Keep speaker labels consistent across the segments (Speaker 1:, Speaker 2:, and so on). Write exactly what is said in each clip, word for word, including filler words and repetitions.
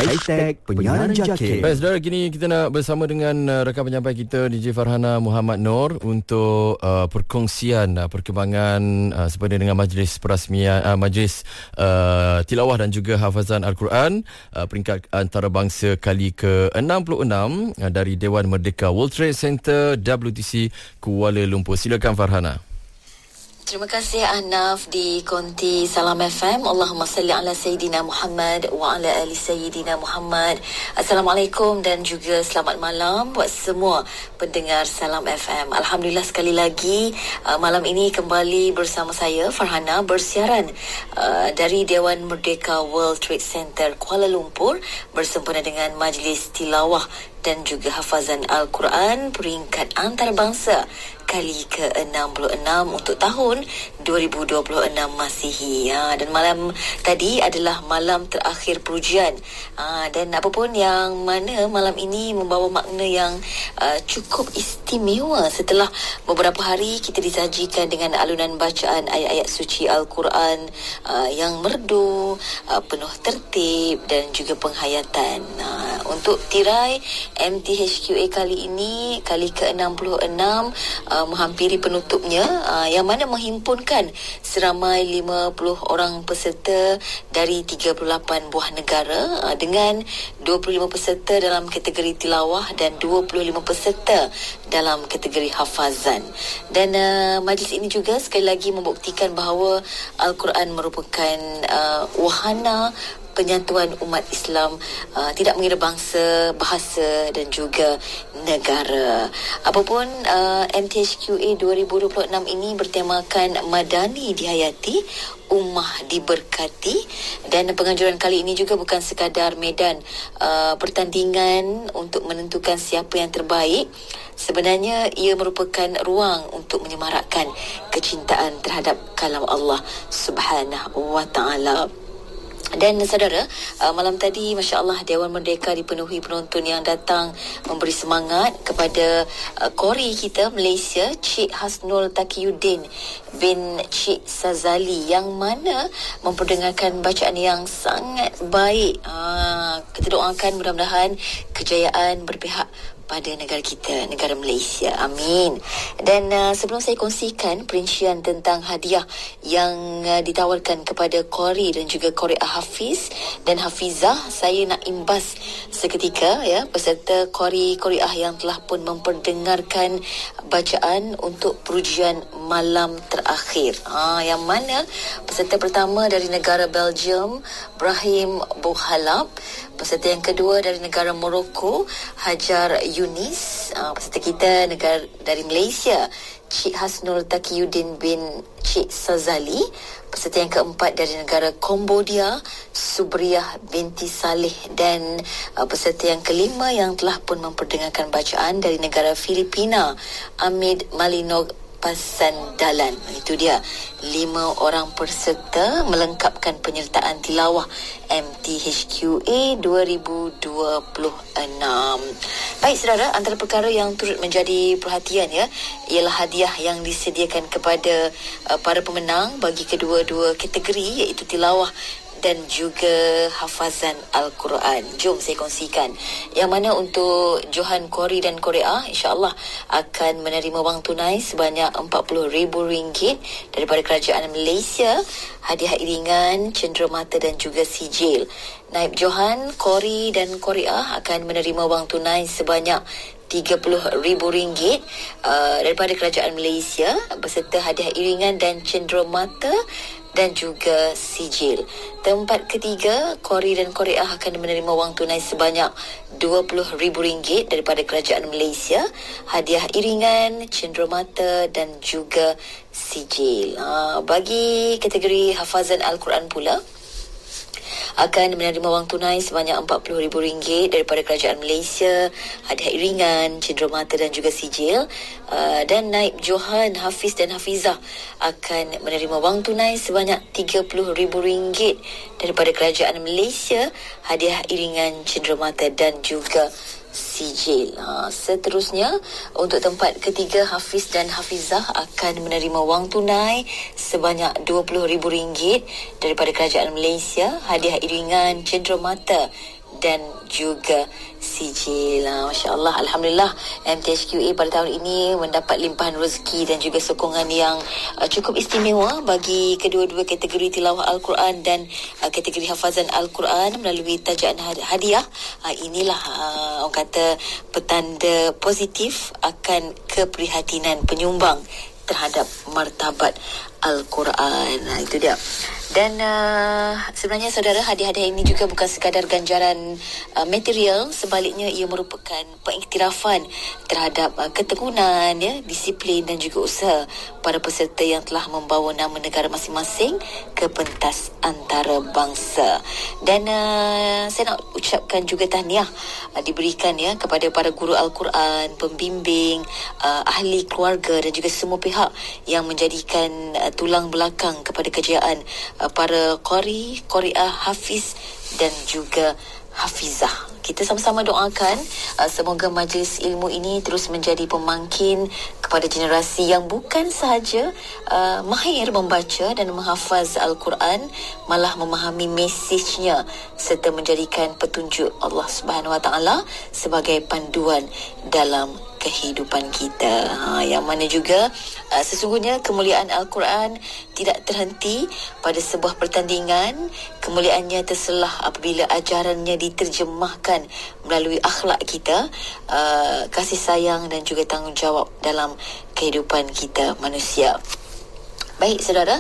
Speaker 1: Hashtag Penyiaran Jakir.
Speaker 2: Baik, saudara, kini kita nak bersama dengan uh, rakan penyampai kita D J Farhana Muhammad Noor untuk uh, perkongsian uh, perkembangan uh, sepenuhnya dengan majlis perasmian uh, majlis uh, tilawah dan juga hafazan Al-Quran uh, peringkat antarabangsa kali ke enam puluh enam uh, dari Dewan Merdeka World Trade Center W T C Kuala Lumpur. Silakan Farhana.
Speaker 3: Terima kasih Ahnaf di Konti Salam F M. Allahumma salli ala Sayyidina Muhammad wa ala ali Sayyidina Muhammad. Assalamualaikum dan juga selamat malam buat semua pendengar Salam F M. Alhamdulillah sekali lagi uh, malam ini kembali bersama saya Farhana bersiaran uh, dari Dewan Merdeka World Trade Center Kuala Lumpur bersempena dengan Majlis Tilawah dan juga Hafazan Al-Quran peringkat antarabangsa kali ke enam puluh enam untuk tahun dua ribu dua puluh enam Masihi. Ha, dan malam tadi adalah malam terakhir perujian. Ha, dan apapun yang mana malam ini membawa makna yang uh, cukup istimewa setelah beberapa hari kita disajikan dengan alunan bacaan ayat-ayat suci Al-Quran uh, yang merdu, uh, penuh tertib dan juga penghayatan. Ha, untuk tirai M T H Q A kali ini, kali ke enam puluh enam, uh, menghampiri penutupnya, uh, yang mana menghimpunkan seramai lima puluh orang peserta dari tiga puluh lapan buah negara, uh, dengan dua puluh lima peserta dalam kategori tilawah dan dua puluh lima peserta dalam kategori hafazan. Dan uh, majlis ini juga sekali lagi membuktikan bahawa Al-Quran merupakan uh, wahana penyatuan umat Islam, uh, tidak mengira bangsa, bahasa dan juga negara. Apapun uh, M T H Q A dua ribu dua puluh enam ini bertemakan Madani dihayati, Ummah diberkati, dan penganjuran kali ini juga bukan sekadar medan uh, pertandingan untuk menentukan siapa yang terbaik. Sebenarnya ia merupakan ruang untuk menyemarakkan kecintaan terhadap kalam Allah Subhanahu wa taala. Dan saudara, uh, malam tadi Masya Allah Dewan Merdeka dipenuhi penonton yang datang memberi semangat kepada uh, kori kita Malaysia, Cik Hasnul Taqiyuddin bin Cik Sazali, yang mana memperdengarkan bacaan yang sangat baik. Uh, kita doakan mudah-mudahan kejayaan berpihak pada negara kita, negara Malaysia. Amin. Dan uh, sebelum saya kongsikan perincian tentang hadiah yang uh, ditawarkan kepada Qari dan juga Qari'ah Hafiz dan Hafizah, saya nak imbas seketika ya peserta Qari Qari'ah yang telah pun memperdengarkan bacaan untuk perujian malam terakhir. Ha, yang mana peserta pertama dari negara Belgium, Brahim Bouhalab. Peserta yang kedua dari negara Morocco, Hajar Yunis. Uh, peserta kita negara dari Malaysia, Cik Hasnul Taqiyuddin bin Cik Sazali. Peserta yang keempat dari negara Cambodia, Subriyah binti Saleh. Dan uh, peserta yang kelima yang telah pun memperdengarkan bacaan dari negara Filipina, Amid Malinog Pasandalan. Itu dia lima orang peserta melengkapkan penyertaan tilawah M T H Q A dua ribu dua puluh enam. Baik saudara, antara perkara yang turut menjadi perhatian ya ialah hadiah yang disediakan kepada uh, para pemenang bagi kedua-dua kategori, iaitu tilawah dan juga hafazan Al-Quran. Jom saya kongsikan. Yang mana untuk Johan Qari dan Qari'ah insya-Allah akan menerima wang tunai sebanyak empat puluh ribu ringgit daripada Kerajaan Malaysia, hadiah iringan, cenderamata dan juga sijil. Naib Johan, Qari dan Qari'ah akan menerima wang tunai sebanyak tiga puluh ribu ringgit uh, daripada Kerajaan Malaysia beserta hadiah iringan dan cenderamata dan juga sijil. Tempat ketiga, Qari dan Qari'ah akan menerima wang tunai sebanyak dua puluh ribu ringgit daripada Kerajaan Malaysia, hadiah iringan, cenderamata dan juga sijil. Ha, bagi kategori hafazan Al-Quran pula, akan menerima wang tunai sebanyak empat puluh ribu ringgit daripada Kerajaan Malaysia, hadiah iringan, cenderamata dan juga sijil. Uh, dan Naib Johan, Hafiz dan Hafizah akan menerima wang tunai sebanyak tiga puluh ribu ringgit daripada Kerajaan Malaysia, hadiah iringan, cenderamata dan juga sijil. Ha, seterusnya untuk tempat ketiga, Hafiz dan Hafizah akan menerima wang tunai sebanyak dua puluh ribu ringgit daripada Kerajaan Malaysia, hadiah iringan, cenderamata dan juga sijil. Masya Allah, Alhamdulillah, M T H Q A pada tahun ini mendapat limpahan rezeki dan juga sokongan yang uh, cukup istimewa bagi kedua-dua kategori tilawah Al-Quran dan uh, kategori hafazan Al-Quran melalui tajaan hadiah. Uh, inilah uh, orang kata petanda positif akan keprihatinan penyumbang terhadap martabat Al-Quran. Nah, itu dia. Dan uh, sebenarnya saudara, hadiah-hadiah ini juga bukan sekadar ganjaran uh, material, sebaliknya ia merupakan pengiktirafan terhadap uh, ketekunan, ya, disiplin dan juga usaha para peserta yang telah membawa nama negara masing-masing ke pentas antarabangsa. Dan uh, saya nak ucapkan juga tahniah uh, diberikan, ya, kepada para guru Al-Quran, pembimbing, uh, ahli keluarga dan juga semua pihak yang menjadikan uh, tulang belakang kepada kejayaan para qari, qari'ah, hafiz dan juga hafizah. Kita sama-sama doakan uh, semoga majlis ilmu ini terus menjadi pemangkin kepada generasi yang bukan sahaja uh, mahir membaca dan menghafaz Al-Quran, malah memahami mesejnya serta menjadikan petunjuk Allah Subhanahu Wa Taala sebagai panduan dalam kehidupan kita. Ha, yang mana juga uh, sesungguhnya kemuliaan Al-Quran tidak terhenti pada sebuah pertandingan. Kemuliaannya terselah apabila ajarannya diterjemahkan melalui akhlak kita, uh, kasih sayang dan juga tanggungjawab dalam kehidupan kita manusia. Baik saudara,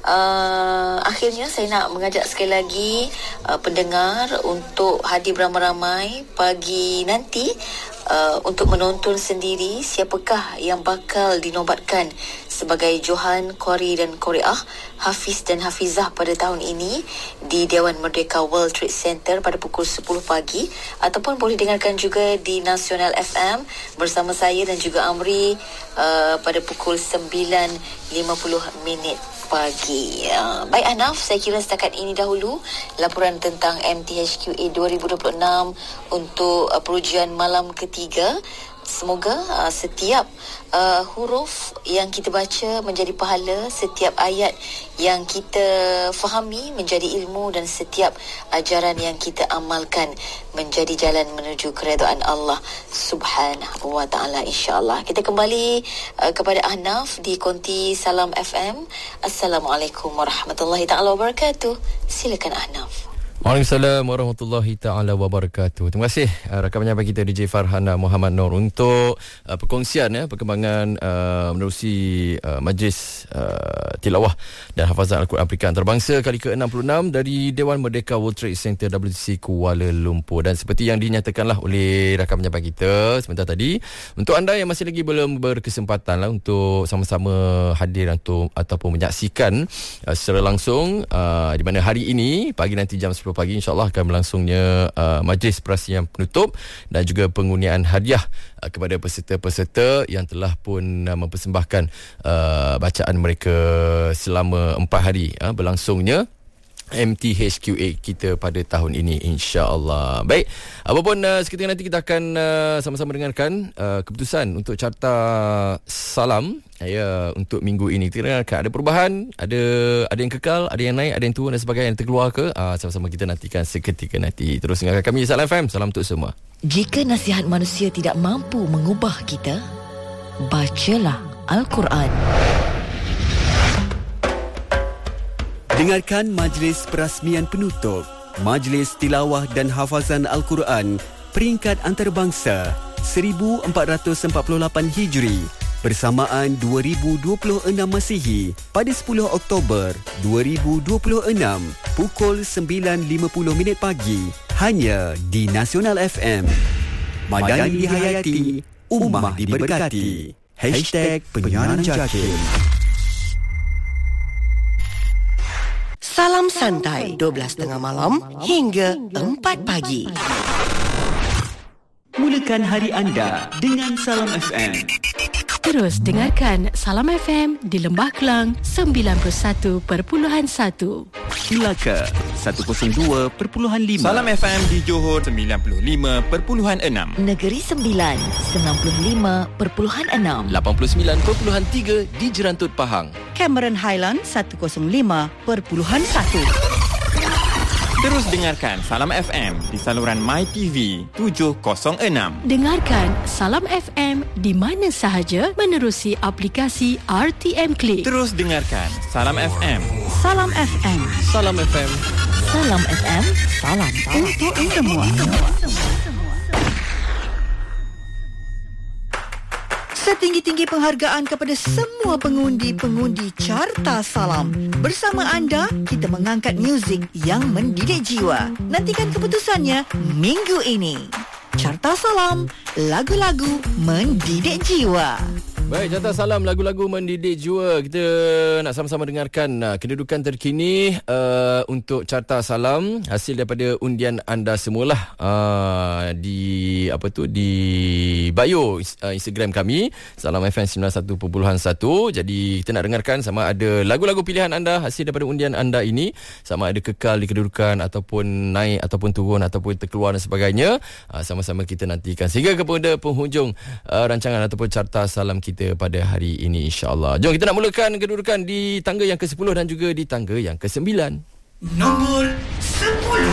Speaker 3: uh, akhirnya saya nak mengajak sekali lagi uh, pendengar untuk hadir beramai-ramai pagi nanti uh, untuk menonton sendiri siapakah yang bakal dinobatkan sebagai Johan, Qari dan Qari'ah, Hafiz dan Hafizah pada tahun ini di Dewan Merdeka World Trade Center pada pukul sepuluh pagi, ataupun boleh dengarkan juga di Nasional F M bersama saya dan juga Amri uh, pada pukul sembilan lima puluh minit pagi. Uh, baik Anaf, saya kira setakat ini dahulu laporan tentang M T H Q A dua ribu dua puluh enam untuk uh, perujuan malam ketiga. Semoga uh, setiap uh, huruf yang kita baca menjadi pahala, setiap ayat yang kita fahami menjadi ilmu, dan setiap ajaran yang kita amalkan menjadi jalan menuju keredaan Allah Subhanahu Wa Taala, insya-Allah. Kita kembali uh, kepada Ahnaf di Konti Salam F M. Assalamualaikum warahmatullahi taala wabarakatuh. Silakan Ahnaf.
Speaker 2: Waalaikumsalam warahmatullahi taala wabarakatuh. Terima kasih uh, rakan penyampai kita D J Farhana Muhammad Noor untuk uh, perkongsian, ya, perkembangan uh, menerusi uh, majlis uh, tilawah dan hafazan Al-Quran Afrika Antarabangsa kali ke enam puluh enam dari Dewan Merdeka World Trade Center W T C Kuala Lumpur. Dan seperti yang dinyatakanlah oleh rakan penyampai kita sebentar tadi, untuk anda yang masih lagi belum berkesempatan lah untuk sama-sama hadir untuk ataupun menyaksikan uh, secara langsung uh, di mana hari ini pagi nanti jam sepuluh pagi insya-Allah akan berlangsungnya uh, majlis perasmian penutup dan juga pengundian hadiah uh, kepada peserta-peserta yang telah pun uh, mempersembahkan uh, bacaan mereka selama empat hari uh, berlangsungnya M T H Q A kita pada tahun ini, insya-Allah. Baik, apapun uh, seketika nanti kita akan uh, sama-sama dengarkan uh, keputusan untuk carta salam, ya, untuk minggu ini. Kita dengarkan ada perubahan, ada ada yang kekal, ada yang naik, ada yang turun dan sebagainya, yang terkeluar ke, uh, sama-sama kita nantikan seketika nanti. Terus dengarkan kami Salam F M. Salam untuk semua.
Speaker 4: Jika nasihat manusia tidak mampu mengubah kita, bacalah Al-Quran.
Speaker 1: Dengarkan majlis perasmian penutup Majlis Tilawah dan Hafazan Al-Quran peringkat antarabangsa seribu empat ratus empat puluh lapan Hijri bersamaan dua ribu dua puluh enam Masihi pada sepuluh Oktober dua ribu dua puluh enam pukul sembilan lima puluh minit pagi hanya di Nasional F M. Madani dihayati, ummah diberkati. Hashtag Penyiaran Jakim.
Speaker 5: Salam santai dua belas tiga puluh malam hingga empat pagi.
Speaker 1: Mulakan hari anda dengan Salam F M.
Speaker 6: Terus dengarkan Salam F M di Lembah Kelang sembilan puluh satu perpuluhan satu.
Speaker 1: Melaka seratus dua perpuluhan lima.
Speaker 7: Salam F M di Johor sembilan puluh lima perpuluhan enam.
Speaker 4: Negeri Sembilan sembilan puluh lima perpuluhan enam.
Speaker 2: lapan puluh sembilan perpuluhan tiga di Jerantut Pahang.
Speaker 5: Cameron Highland seratus lima perpuluhan satu.
Speaker 7: Terus dengarkan Salam F M di saluran MyTV tujuh kosong enam.
Speaker 6: Dengarkan Salam F M di mana sahaja menerusi aplikasi R T M Click.
Speaker 7: Terus dengarkan Salam F M.
Speaker 4: Salam F M.
Speaker 2: Salam F M.
Speaker 4: Salam F M. Salam untuk semua. Setinggi-tinggi penghargaan kepada semua pengundi-pengundi Carta Salam. Bersama anda, kita mengangkat muzik yang mendidik jiwa. Nantikan keputusannya minggu ini. Carta Salam, lagu-lagu mendidik jiwa.
Speaker 2: Baik, Carta Salam, lagu-lagu mendidik jiwa. Kita nak sama-sama dengarkan uh, kedudukan terkini uh, untuk Carta Salam, hasil daripada undian anda semualah uh, di apa tu di bio uh, Instagram kami Salam F M sembilan puluh satu perpuluhan satu. Jadi kita nak dengarkan sama ada lagu-lagu pilihan anda hasil daripada undian anda ini sama ada kekal di kedudukan ataupun naik ataupun turun ataupun terkeluar dan sebagainya. Uh, sama-sama kita nantikan sehingga kepada penghujung uh, rancangan ataupun Carta Salam kita pada hari ini, insya-Allah. Jom kita nak mulakan kedudukan di tangga yang ke sepuluh dan juga di tangga yang ke sembilan.
Speaker 5: Nombor sepuluh.